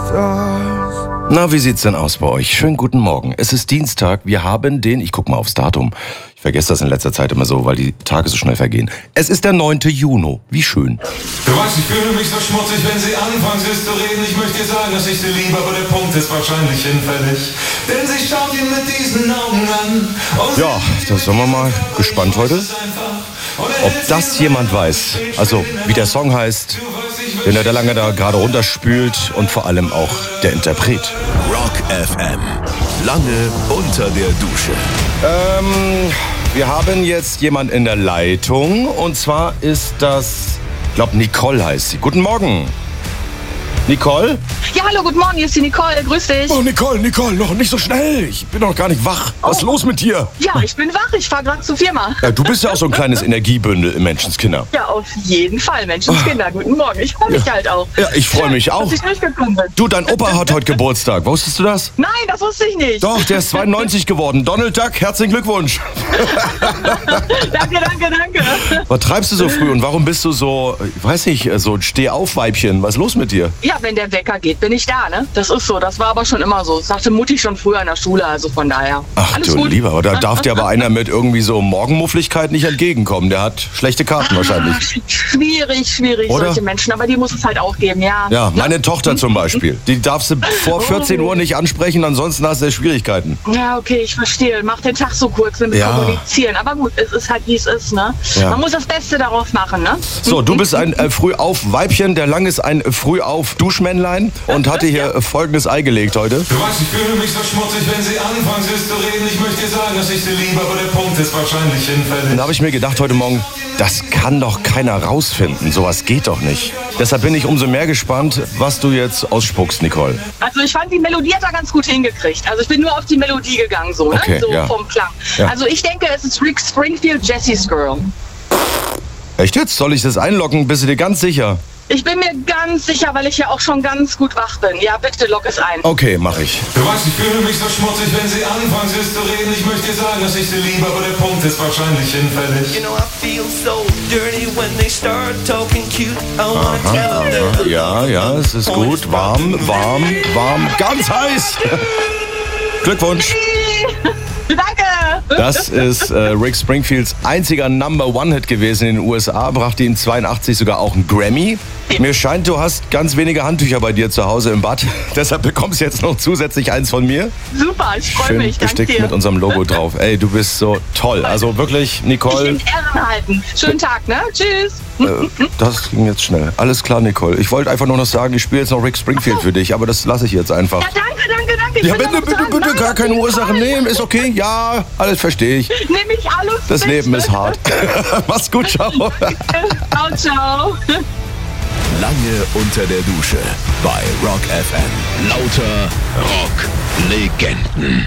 Na, wie sieht's denn aus bei euch? Schönen guten Morgen. Es ist Dienstag. Wir haben ich guck mal aufs Datum. Ich vergesse das in letzter Zeit immer so, weil die Tage so schnell vergehen. Es ist der 9. Juni. Wie schön. Du weißt, ich fühle mich so schmutzig, wenn sie anfangen, süß zu reden. Ich möchte dir sagen, dass ich sie liebe, aber der Punkt ist wahrscheinlich hinfällig. Denn sie schaut ihn mit diesen Augen an. Ja, das sind wir mal gespannt heute. Ob das jemand weiß, also wie der Song heißt, den der lange da gerade runterspült und vor allem auch der Interpret. Rock FM. Lange unter der Dusche. Wir haben jetzt jemand in der Leitung und zwar ist das, ich glaube Nicole heißt sie. Guten Morgen. Nicole? Ja, hallo, guten Morgen, hier ist die Nicole, grüß dich. Oh, Nicole, noch nicht so schnell. Ich bin noch gar nicht wach. Was ist los mit dir? Ja, ich bin wach, ich fahre gerade zur Firma. Ja, du bist ja auch so ein kleines Energiebündel im Menschenskinder. Ja, auf jeden Fall, Menschenskinder, guten Morgen. Ich freue mich halt auch. Ja, ich freue mich auch. Dass ich durchgekommen bin. Du, dein Opa hat heute Geburtstag. Wusstest du das? Nein, das wusste ich nicht. Doch, der ist 92 geworden. Donald Duck, herzlichen Glückwunsch. Danke. Was treibst du so früh und warum bist du so, ich weiß nicht, so ein Steh-auf-Weibchen? Was ist los mit dir? Ja, wenn der Wecker geht, bin ich da, ne? Das ist so, das war aber schon immer so. Das sagte Mutti schon früher in der Schule, also von daher. Ach alles du gut. Lieber, aber da darf dir aber einer mit irgendwie so Morgenmuffligkeit nicht entgegenkommen. Der hat schlechte Karten wahrscheinlich. Schwierig, Oder? solche Menschen, aber die muss es halt auch geben, ja. Ja, meine Tochter zum Beispiel. Die darfst du vor 14 Uhr nicht ansprechen, ansonsten hast du Schwierigkeiten. Ja, okay, ich verstehe. Mach den Tag so kurz mit Kommunizieren. Aber gut, es ist halt, wie es ist, ne? Ja. Man muss das Beste darauf machen, ne? So, du bist ein Frühauf-Weibchen, der Lang ist ein Frühauf-Duschmännlein und hatte hier folgendes Ei gelegt heute. Du weißt, ich fühle mich so schmutzig, wenn sie anfangen, süß zu reden. Ich möchte dir sagen, dass ich sie liebe, aber der Punkt ist wahrscheinlich hinfällig. Da habe ich mir gedacht heute Morgen, das kann doch keiner rausfinden. Sowas geht doch nicht. Deshalb bin ich umso mehr gespannt, was du jetzt ausspuckst, Nicole. Also ich fand, die Melodie hat er ganz gut hingekriegt. Also ich bin nur auf die Melodie gegangen, so, Okay, ne? So ja. vom Klang. Ja. Also ich denke, es ist Rick Springfield, Jessie's Girl. Echt jetzt? Soll ich das einloggen? Bist du dir ganz sicher? Ich bin mir ganz sicher, weil ich ja auch schon ganz gut wach bin. Ja, bitte log es ein. Okay, mache ich. Du weißt, ich fühle mich so schmutzig, wenn sie anfangen, süß zu reden. Ich möchte dir sagen, dass ich sie liebe, aber der Punkt ist wahrscheinlich hinfällig. You know, I feel so dirty when they start talking cute. I wanna tell them. Ja, es ist gut. Warm, ganz heiß. Glückwunsch. Danke! Das ist Rick Springfields einziger Number-One-Hit gewesen in den USA, brachte ihm 82 sogar auch einen Grammy. Mir scheint, du hast ganz wenige Handtücher bei dir zu Hause im Bad. Deshalb bekommst du jetzt noch zusätzlich eins von mir. Super, ich freue Schön mich. Danke bestickt dir. mit unserem Logo drauf. Ey, du bist so toll. Also wirklich, Ich Nicole, will Ehren halten. Schönen Tag, ne? Tschüss. das ging jetzt schnell. Alles klar, Nicole. Ich wollte einfach nur noch sagen, ich spiele jetzt noch Rick Springfield für dich, aber das lasse ich jetzt einfach. Ja, danke. Ich Ja, bin noch bitte, dran. gar Nein, keine auf jeden Ursache Fall. nehmen. Ist okay, ja, alles verstehe ich. Nehme ich alles Das mit. Leben ist hart. Mach's gut, ciao. Ciao. Lange unter der Dusche bei Rock FM. Lauter Rock-Legenden.